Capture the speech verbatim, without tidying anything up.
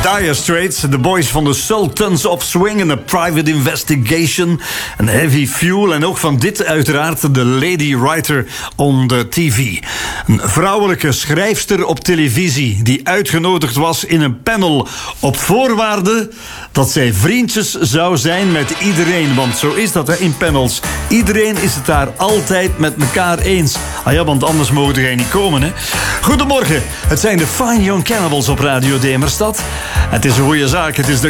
Dire Straits, de boys van de Sultans of Swing en de Private Investigation en Heavy Fuel. En ook van dit uiteraard de Lady Writer on the T V. Een vrouwelijke schrijfster op televisie die uitgenodigd was in een panel op voorwaarde dat zij vriendjes zou zijn met iedereen. Want zo is dat hè, in panels. Iedereen is het daar altijd met elkaar eens. Ah ja, want anders mogen jij niet komen, hè. Goedemorgen, het zijn de Fine Young Cannibals op Radio Demerstad. Het is een goede zaak, het is de